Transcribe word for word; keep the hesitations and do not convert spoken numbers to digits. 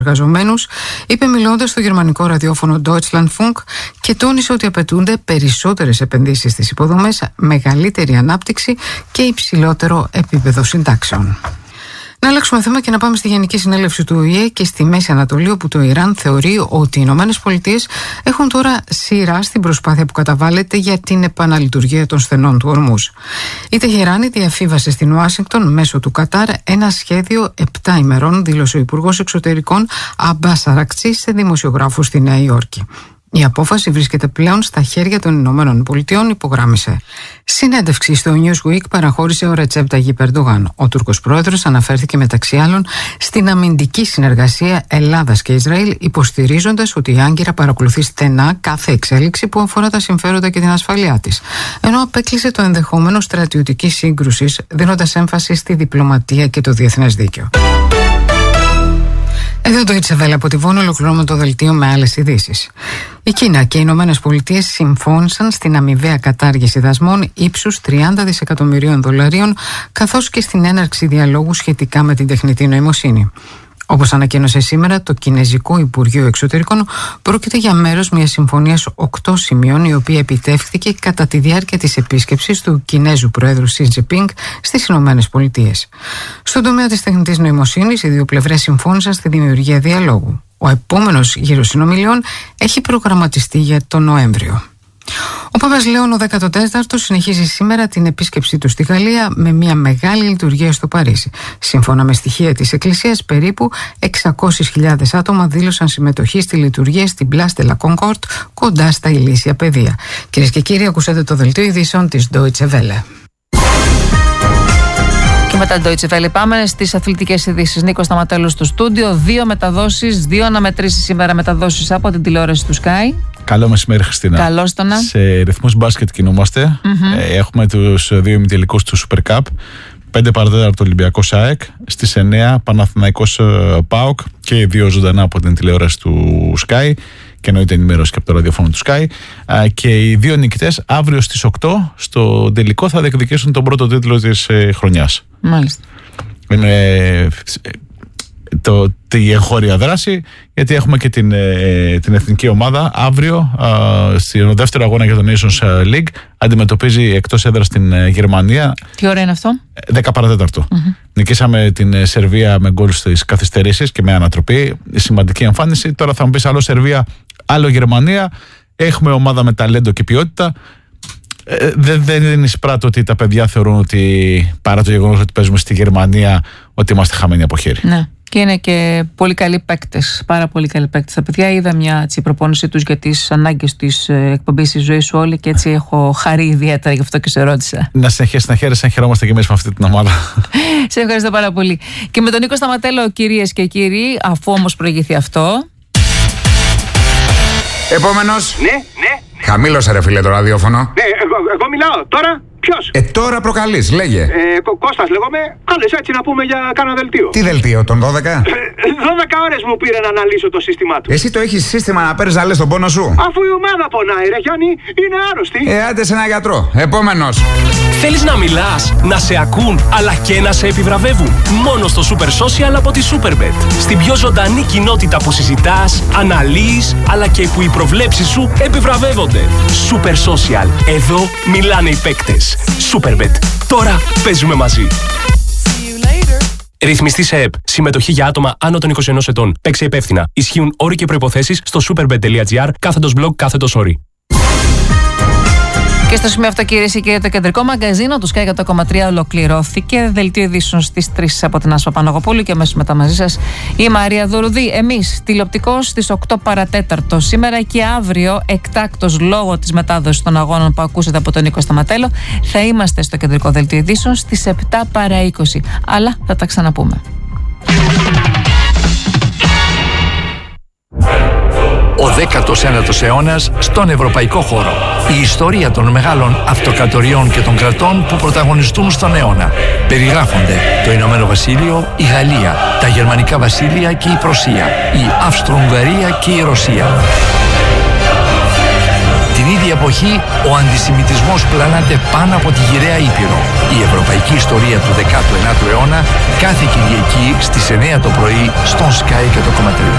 εργαζομένους, είπε μιλώντας στο γερμανικό ραδιόφωνο Deutschlandfunk και τόνισε ότι απαιτούνται περισσότερες επενδύσεις στις υποδομές, μεγαλύτερη ανάπτυξη και υψηλότερο επίπεδο συντάξεων. Να αλλάξουμε θέμα και να πάμε στη Γενική Συνέλευση του Ο Η Ε και στη Μέση Ανατολή, όπου το Ιράν θεωρεί ότι οι Ηνωμένες Πολιτείες έχουν τώρα σειρά στην προσπάθεια που καταβάλλεται για την επαναλειτουργία των στενών του Ορμούζ. Η Τεχεράνη διαφύβασε στην Ουάσιγκτον μέσω του Κατάρ ένα σχέδιο επτά ημερών, δήλωσε ο Υπουργός Εξωτερικών Αμπάς Αρακτσί σε δημοσιογράφους στη Νέα Υόρκη. Η απόφαση βρίσκεται πλέον στα χέρια των Ηνωμένων Πολιτειών, υπογράμμισε. Συνέντευξη στο Newsweek παραχώρησε ο Ρετζέπ Ταγιπ Ερντογάν. Ο Τούρκος πρόεδρος αναφέρθηκε μεταξύ άλλων στην αμυντική συνεργασία Ελλάδας και Ισραήλ, υποστηρίζοντας ότι η Άγκυρα παρακολουθεί στενά κάθε εξέλιξη που αφορά τα συμφέροντα και την ασφαλειά της. Ενώ απέκλεισε το ενδεχόμενο στρατιωτικής σύγκρουσης, δίνοντας έμφαση στη διπλωματία και το διεθνές δίκαιο. Εδώ το Deutsche Welle από τη Βόνη, ολοκληρώνουμε το δελτίο με άλλες ειδήσεις. Η Κίνα και οι Ηνωμένες Πολιτείες συμφώνησαν στην αμοιβαία κατάργηση δασμών ύψους τριάντα δισεκατομμυρίων δολαρίων, καθώς και στην έναρξη διαλόγου σχετικά με την τεχνητή νοημοσύνη. Όπως ανακοίνωσε σήμερα το Κινεζικό Υπουργείο Εξωτερικών, πρόκειται για μέρος μιας συμφωνίας οκτώ σημείων, η οποία επιτεύχθηκε κατά τη διάρκεια της επίσκεψης του Κινέζου Προέδρου Σι Τζινπίνγκ στις Ηνωμένες Πολιτείες. Στον τομέα της τεχνητής νοημοσύνης, οι δύο πλευρές συμφώνησαν στη δημιουργία διαλόγου. Ο επόμενος γύρος συνομιλιών έχει προγραμματιστεί για τον Νοέμβριο. Ο Πάπας Λέων ο δέκατος τέταρτος συνεχίζει σήμερα την επίσκεψή του στη Γαλλία με μια μεγάλη λειτουργία στο Παρίσι. Σύμφωνα με στοιχεία της Εκκλησίας, περίπου εξακόσιες χιλιάδες άτομα δήλωσαν συμμετοχή στη λειτουργία στην Place de la Concorde, κοντά στα ηλίσια πεδία. Κυρίες και κύριοι, ακούσατε το δελτίο ειδήσεων της Deutsche Welle. Και μετά το Deutsche Welle πάμε στις αθλητικές ειδήσεις. Νίκος Σταματέλος στο στούντιο. Δύο μεταδόσεις, δύο αναμετρήσεις σήμερα, μεταδόσεις από την τηλεόραση του Sky. Καλό μεσημέρι, Χριστίνα. Καλώς το να. Σε ρυθμούς μπάσκετ κινούμαστε. Mm-hmm. Ε, έχουμε τους δύο ημιτελικούς του Super Cup. πέντε παρά τέταρτο Ολυμπιακός ΑΕΚ. Στις εννιά Παναθηναϊκός ΠΑΟΚ. Και οι δύο ζωντανά από την τηλεόραση του Sky. Και εννοείται ενημέρωση και από το ραδιόφωνο του Sky. Α, και οι δύο νικητές αύριο στις οκτώ στο τελικό θα διεκδικήσουν τον πρώτο τίτλο της ε, χρονιάς. Μάλιστα. Είναι το, τη εγχώρια δράση, γιατί έχουμε και την, ε, την εθνική ομάδα αύριο ε, στο δεύτερο αγώνα για το Nations League. Αντιμετωπίζει εκτός έδρας την ε, Γερμανία. Τι ώρα είναι αυτό? δέκα παρά τέταρτο. Mm-hmm. Νικήσαμε την ε, Σερβία με γκολ στις καθυστερήσεις και με ανατροπή. Σημαντική εμφάνιση. Τώρα θα μου πεις άλλο Σερβία, άλλο Γερμανία. Έχουμε ομάδα με ταλέντο και ποιότητα. Ε, δεν, δεν εισπράττω ότι τα παιδιά θεωρούν ότι, παρά το γεγονός ότι παίζουμε στη Γερμανία, ότι είμαστε χαμένοι από χέρι. Ναι. Και είναι και πολύ καλοί παίκτες, πάρα πολύ καλοί παίκτες. Τα παιδιά, είδα μια έτσι, προπόνηση τους για τις ανάγκες της εκπομπής της ζωής σου όλη και έτσι έχω χαρεί ιδιαίτερα, γι' αυτό και σε ρώτησα. Να συνεχίσει να χαίρεσαι, να χαιρόμαστε και εμείς με αυτή την ομάδα. Σε ευχαριστώ πάρα πολύ. Και με τον Νίκο Σταματέλο, κυρίες και κύριοι, αφού όμως προηγηθεί αυτό. Επόμενος. Ναι, ναι. Χαμήλωσε ρε φίλε το ραδιόφωνο. Ναι, εγώ, εγώ μιλάω. Τώρα ποιος? Ε, τώρα προκαλείς, λέγε. Ε, Κω- Κώστας λέγομαι. Κάλεσε έτσι να πούμε για κάνα δελτίο. Τι δελτίο, τον δώδεκα? Ε, δώδεκα ώρες μου πήρε να αναλύσω το σύστημά του. Εσύ το έχεις σύστημα να παίρνεις να λες τον πόνο σου? Αφού η ομάδα πονάει ρε Γιάννη, είναι άρρωστη. Ε, άντε σε ένα γιατρό. Επόμενος. Θέλεις να μιλάς, να σε ακούν, αλλά και να σε επιβραβεύουν? Μόνο στο Super Social από τη Superbet. Στην πιο ζωντανή κοινότητα που συζητάς, αναλύεις, αλλά και που οι προβλέψεις σου επιβραβεύονται. Super Social. Εδώ μιλάνε οι παίκτες. Superbet. Τώρα παίζουμε μαζί. Ρυθμιστή σε ΕΠ. Συμμετοχή για άτομα άνω των είκοσι ενός ετών. Παίξε υπεύθυνα. Ισχύουν όροι και προϋποθέσεις στο superbet.gr κάθετος blog κάθετος όροι. Και στο σημείο αυτό, κυρίες και κύριοι, το κεντρικό μαγκαζίνο του Sky εκατό κόμμα τρία ολοκληρώθηκε. Δελτίο ειδήσεων στις τρεις από την Άσπα Παναγοπούλου και αμέσως μετά μαζί σας η Μαρία Δουρουδή. Εμείς τηλεοπτικώς στις οκτώ παρά τέταρτο σήμερα και αύριο, εκτάκτος λόγω της μετάδοσης των αγώνων που ακούσατε από τον Νίκο Σταματέλο, θα είμαστε στο κεντρικό δελτίο ειδήσεων στις επτά παρά είκοσι. Αλλά θα τα ξαναπούμε. Ο δέκατος ένατος αιώνας στον ευρωπαϊκό χώρο. Η ιστορία των μεγάλων αυτοκρατοριών και των κρατών που πρωταγωνιστούν στον αιώνα. Περιγράφονται το Ηνωμένο Βασίλειο, η Γαλλία, τα Γερμανικά Βασίλεια και η Πρωσία, η Αυστρο-Ουγγαρία και η Ρωσία. Την ίδια εποχή, ο αντισημιτισμός πλανάται πάνω από τη γυραιά Ήπειρο. Η ευρωπαϊκή ιστορία του δέκατου ένατου αιώνα κάθε Κυριακή στις εννιά το πρωί στον Sky εκατό κόμμα τρία.